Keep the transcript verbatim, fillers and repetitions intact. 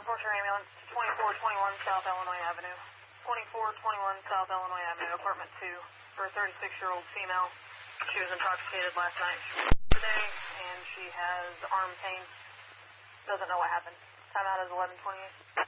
Porter ambulance, twenty-four twenty-one South Illinois Avenue. twenty-four twenty-one South Illinois Avenue, apartment two, for a thirty-six-year-old female. She was intoxicated last night. She today, and she has arm pain. Doesn't know what happened. Time out is eleven twenty-eight.